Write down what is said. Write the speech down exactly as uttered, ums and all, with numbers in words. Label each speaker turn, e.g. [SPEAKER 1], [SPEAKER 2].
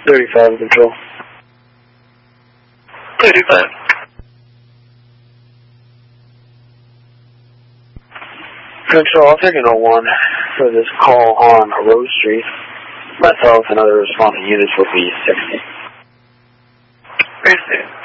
[SPEAKER 1] thirty-five, Control.
[SPEAKER 2] thirty-five.
[SPEAKER 1] Control, I'll take an oh one for this call on Rose Street. Myself and other responding units will be sixty.
[SPEAKER 2] Great.